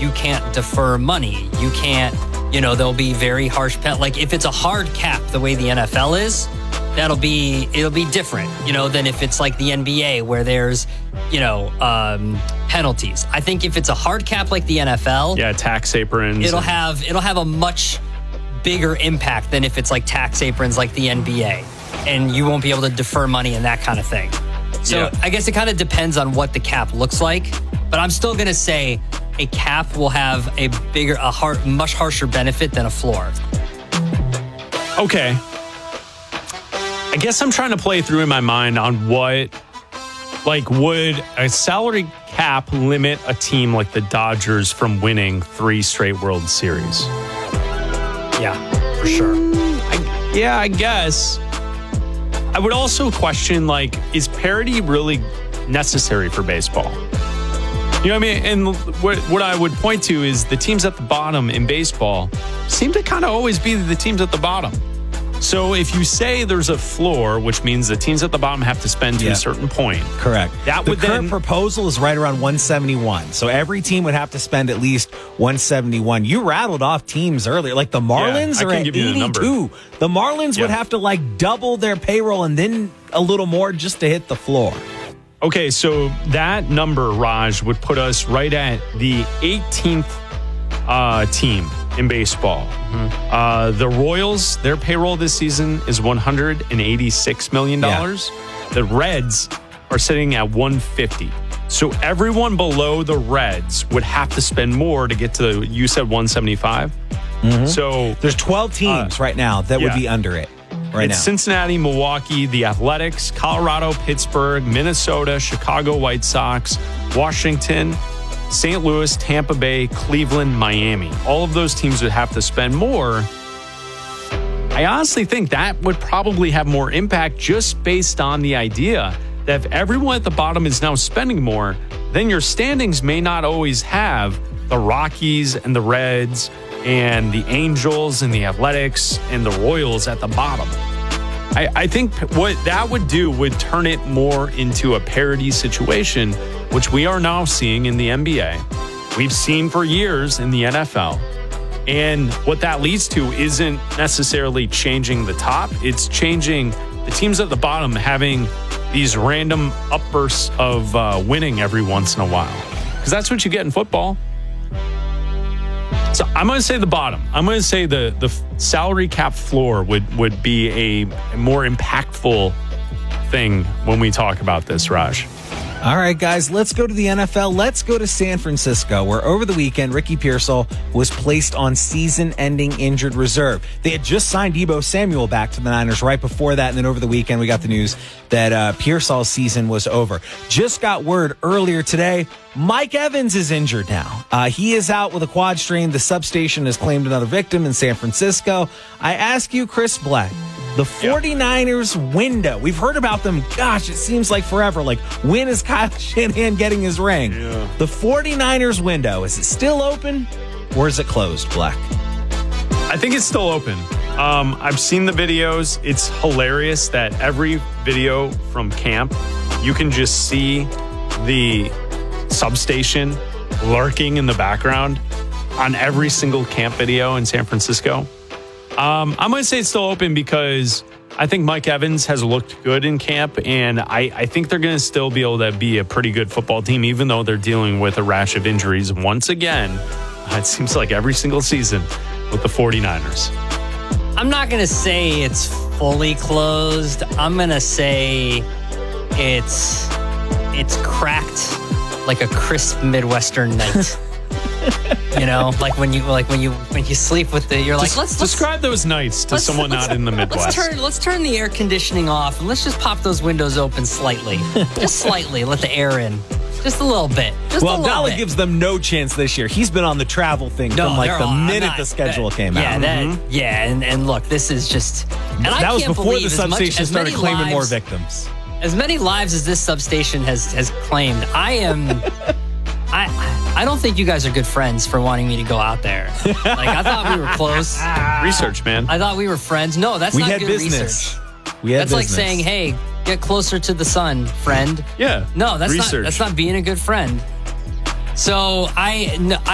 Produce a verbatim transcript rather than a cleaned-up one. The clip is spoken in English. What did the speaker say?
you can't defer money. You can't, you know, there'll be very harsh pen. Like if it's a hard cap the way the N F L is, that'll be, it'll be different, you know, than if it's like the N B A where there's, you know, um, penalties. I think if it's a hard cap like the N F L, yeah, tax aprons, it'll and- have it'll have a much bigger impact than if it's like tax aprons like the N B A, and you won't be able to defer money and that kind of thing. So yeah. I guess it kind of depends on what the cap looks like, but I'm still going to say a cap will have a bigger, a hard, much harsher benefit than a floor. Okay. I guess I'm trying to play through in my mind on what, like, would a salary cap limit a team like the Dodgers from winning three straight World Series? Yeah, for sure. I, yeah, I guess. I would also question, like, is parity really necessary for baseball? You know what I mean? And what, what I would point to is the teams at the bottom in baseball seem to kind of always be the teams at the bottom. So if you say there's a floor, which means the teams at the bottom have to spend to yeah. a certain point. Correct. That the would current then, proposal is right around one seventy-one. So every team would have to spend at least one seventy-one. You rattled off teams earlier. Like the Marlins yeah, are at give you eighty-two. The, the Marlins yeah. would have to like double their payroll and then a little more just to hit the floor. Okay, so that number, Raj, would put us right at the eighteenth uh, team in baseball. Mm-hmm. Uh, the Royals, their payroll this season is one hundred eighty-six million dollars. Yeah. The Reds are sitting at one hundred fifty. So everyone below the Reds would have to spend more to get to, you said one seventy-five? Mm-hmm. So there's twelve teams uh, right now that yeah. would be under it. Right it's now. Cincinnati, Milwaukee, the Athletics, Colorado, Pittsburgh, Minnesota, Chicago White Sox, Washington, Saint Louis, Tampa Bay, Cleveland, Miami. All of those teams would have to spend more. I honestly think that would probably have more impact just based on the idea that if everyone at the bottom is now spending more, then your standings may not always have the Rockies and the Reds and the Angels and the Athletics and the Royals at the bottom. I, I think what that would do would turn it more into a parity situation, which we are now seeing in the N B A. We've seen for years in the N F L. And what that leads to isn't necessarily changing the top. It's changing the teams at the bottom having these random upbursts of uh, winning every once in a while. Because that's what you get in football. So I'm going to say the bottom. I'm going to say the the salary cap floor would, would be a more impactful thing when we talk about this, Raj. All right, guys, let's go to the N F L. Let's go to San Francisco, where over the weekend, Ricky Pearsall was placed on season-ending injured reserve. They had just signed Deebo Samuel back to the Niners right before that, and then over the weekend, we got the news that uh, Pearsall's season was over. Just got word earlier today, Mike Evans is injured now. Uh, he is out with a quad strain. The substation has claimed another victim in San Francisco. I ask you, Chris Black, the 49ers yep. window. We've heard about them, gosh, it seems like forever. Like, when is Kyle Shanahan getting his ring? Yeah. The 49ers window, is it still open or is it closed, Black? I think it's still open. Um, I've seen the videos. It's hilarious that every video from camp, you can just see the substation lurking in the background on every single camp video in San Francisco. Um, I'm going to say it's still open because I think Mike Evans has looked good in camp, and I, I think they're going to still be able to be a pretty good football team, even though they're dealing with a rash of injuries once again. Uh, it seems like every single season with the 49ers. I'm not going to say it's fully closed. I'm going to say it's it's cracked like a crisp Midwestern night. You know, like when you like when you when you sleep with the you're like Des- let's, let's describe those nights to someone not in the Midwest. Let's turn let's turn the air conditioning off and let's just pop those windows open slightly, just slightly. Let the air in, just a little bit. Just well, a little Dalla bit. gives them no chance this year. He's been on the travel thing no, from like the all, minute not, the schedule that, came yeah, out. That, Mm-hmm. yeah, and and look, this is just and that I was can't before believe the as much, substation as started many claiming lives, more victims. As many lives as this substation has has claimed, I am. I I don't think you guys are good friends for wanting me to go out there. Like, I thought we were close. Research, man. I thought we were friends. No, that's we not had good business. research. We had that's business. like saying, hey, get closer to the sun, friend. Yeah. No, that's research. not that's not being a good friend. So I no,